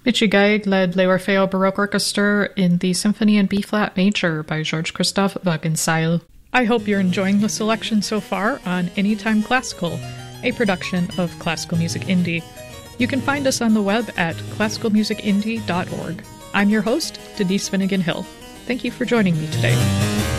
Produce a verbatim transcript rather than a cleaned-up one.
Michigaid led l'Orfeo Baroque Orchestra in the Symphony in B-flat major by Georges-Christophe Wagenseil. I hope you're enjoying the selection so far on Anytime Classical, a production of Classical Music Indie. You can find us on the web at classical music indie dot org. I'm your host, Denise Finnegan Hill. Thank you for joining me today.